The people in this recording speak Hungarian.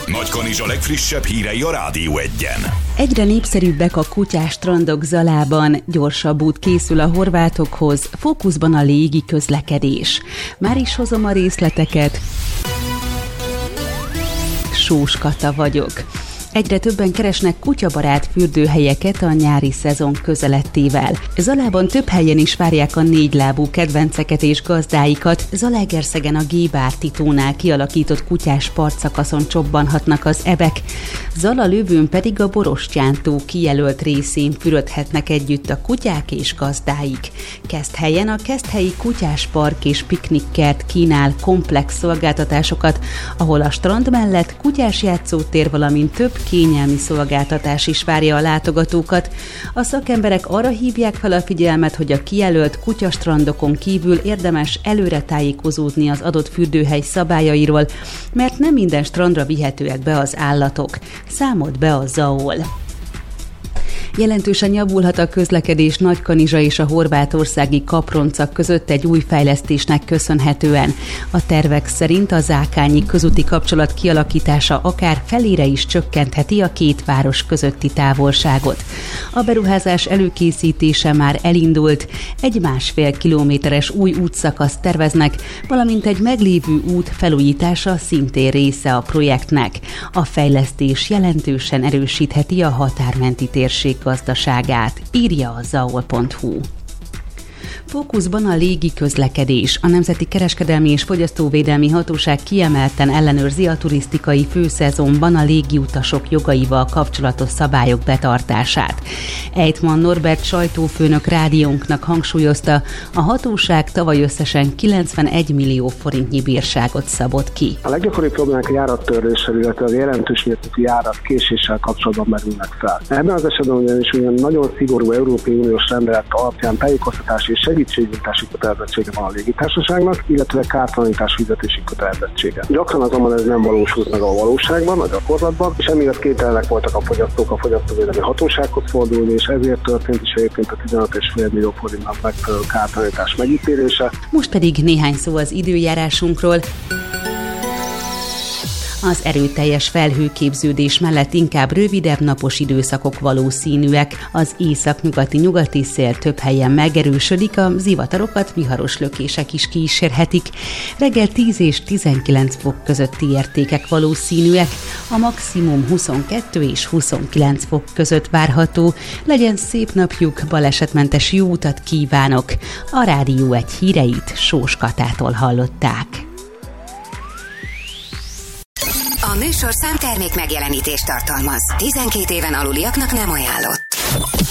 Nagykanizsa legfrissebb hírei a Rádió 1-en. Egyre népszerűbbek a kutyás strandok Zalában, gyorsabb út készül a horvátokhoz, fókuszban a légi közlekedés. Már is hozom a részleteket. Sós Kata vagyok. Egyre többen keresnek kutyabarát fürdőhelyeket a nyári szezon közelettével. Zalában több helyen is várják a négylábú kedvenceket és gazdáikat. Zalaegerszegen a G-Bártitónál kialakított kutyás partszakaszon csobbanhatnak az ebek. Zala-Lővőn pedig a Borostyántó kijelölt részén fürödhetnek együtt a kutyák és gazdáik. Keszthelyen a Keszthelyi Kutyás Park és Piknikkert kínál komplex szolgáltatásokat, ahol a strand mellett kutyás játszótér, valamint több kényelmi szolgáltatás is várja a látogatókat. A szakemberek arra hívják fel a figyelmet, hogy a kijelölt kutyastrandokon kívül érdemes előre tájékozódni az adott fürdőhely szabályairól, mert nem minden strandra vihetőek be az állatok. Számolt be a ZAOL. Jelentősen javulhat a közlekedés Nagykanizsa és a horvátországi Kapronca között egy új fejlesztésnek köszönhetően. A tervek szerint a zákányi közúti kapcsolat kialakítása akár felére is csökkentheti a két város közötti távolságot. A beruházás előkészítése már elindult, egy 1,5 kilométeres új útszakaszt terveznek, valamint egy meglévő út felújítása szintén része a projektnek. A fejlesztés jelentősen erősítheti a határmenti térség gazdaságát, írja a zaol.hu. Fókuszban a légi közlekedés. A Nemzeti Kereskedelmi és Fogyasztóvédelmi Hatóság kiemelten ellenőrzi a turisztikai főszezonban a légiutasok jogaival kapcsolatos szabályok betartását. Ejtman Norbert sajtófőnök rádiónknak hangsúlyozta, a hatóság tavaly összesen 91 millió forintnyi bírságot szabott ki. A leggyakoribb problémák a járattörléssel, illetve a jelentős mértékű járatkéséssel kapcsolatban merülnek fel. Ebben az esetben ugyanis nagyon szigorú Európai Uniós rendelet alapján tájékoztatási és segítségnyújtási kötelezettsége van a légitársaságnak, illetve kártalanítás fizetési kötelezettsége. Gyakran azonban ez nem valósult meg a valóságban, a gyakorlatban, és emiatt képtelenek voltak a fogyasztók a fogyasztóvédelmi hatósághoz fordulni, és ezért történt is egyébként a 15,5 millió forintnak megfelelő kártalanítás megítélése. Most pedig néhány szó az időjárásunkról. Az erőteljes felhőképződés mellett inkább rövidebb napos időszakok valószínűek. Az északnyugati szél több helyen megerősödik, a zivatarokat viharos lökések is kísérhetik. Reggel 10 és 19 fok közötti értékek valószínűek, a maximum 22 és 29 fok között várható. Legyen szép napjuk, balesetmentes jó utat kívánok! A Rádió 1 híreit Sós Katától hallották. A műsorszám termék megjelenítést tartalmaz. 12 éven aluliaknak nem ajánlott.